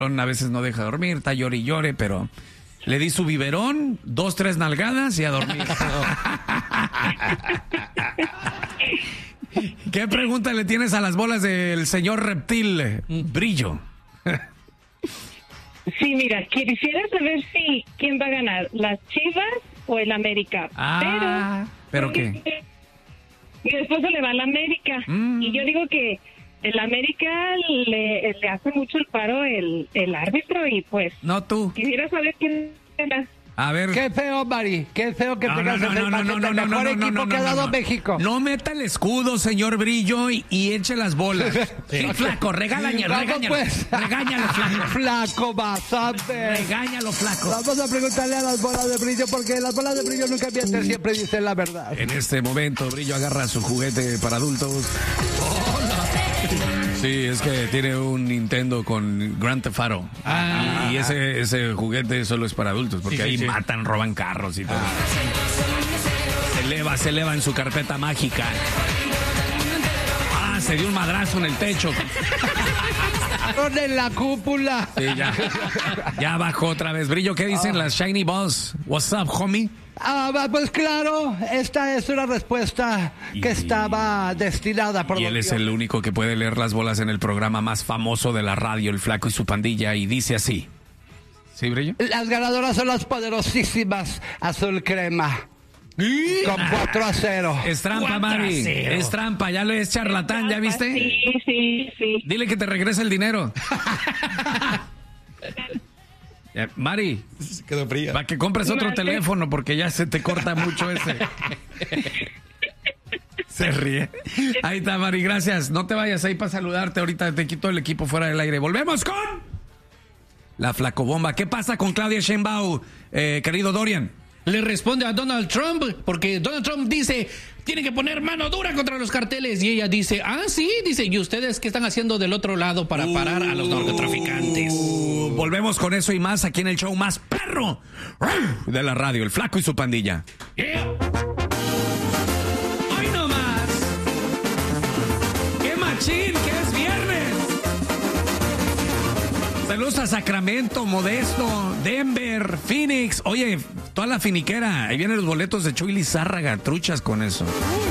A veces no deja dormir, está llore y llore, pero le di su biberón, 2, 3 nalgadas y a dormir. ¿Qué pregunta le tienes a las bolas del señor Reptil Brillo? Sí, mira, quisiera saber quién va a ganar, las Chivas o el América. ¿Pero qué? Mi esposo le va a la América y yo digo que el América le hace mucho el paro el árbitro y pues... No tú. Quisiera saber quién gana. A ver. Qué feo, Mari. Qué feo que tengas el mejor equipo que ha dado México. No meta el escudo, señor Brillo, y eche las bolas. Sí, flaco, regáñalo, flaco. Flaco, vas a ver. Regáñalo, flaco. Vamos a preguntarle a las bolas de Brillo, porque las bolas de Brillo nunca mienten, siempre dicen la verdad. En este momento, Brillo agarra su juguete para adultos. Sí, es que tiene un Nintendo con Grand Theft Auto. Y ese juguete solo es para adultos, porque ahí matan, roban carros y todo. Se eleva en su carpeta mágica. Se dio un madrazo en el techo. En la cúpula. Sí, ya bajó otra vez. Brillo, ¿qué dicen las Shiny Balls? What's up, homie? Pues claro, esta es una respuesta que estaba destinada por... Y él es el único que puede leer las bolas en el programa más famoso de la radio, El Flaco y su Pandilla, y dice así. ¿Sí, Brillo? Las ganadoras son las poderosísimas Azul Crema. Con 4-0. Es trampa, Mari. Es trampa, ya lo es charlatán, ¿ya viste? Sí. Dile que te regrese el dinero. Mari, quedó fría. Para que compres otro teléfono porque ya se te corta mucho ese. Se ríe. Ahí está, Mari, gracias. No te vayas ahí para saludarte. Ahorita te quito el equipo fuera del aire. Volvemos con la flacobomba. ¿Qué pasa con Claudia Sheinbaum, querido Dorian? Le responde a Donald Trump, porque Donald Trump dice, tiene que poner mano dura contra los carteles. Y ella dice, sí, dice, ¿y ustedes qué están haciendo del otro lado para parar a los narcotraficantes? Volvemos con eso y más aquí en el show más perro de la radio, El Flaco y su Pandilla. Yeah. ¡Hoy no más! ¡Qué machín, que es viernes! Saludos a Sacramento, Modesto, Denver, Phoenix. Oye, toda la finiquera. Ahí vienen los boletos de Chuy Lizárraga, truchas con eso.